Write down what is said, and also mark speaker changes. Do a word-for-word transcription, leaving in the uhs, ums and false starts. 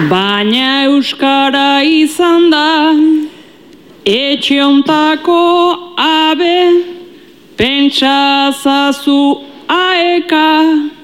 Speaker 1: Baina euskara izan da, etxeontako abe, pentsazazu aeka.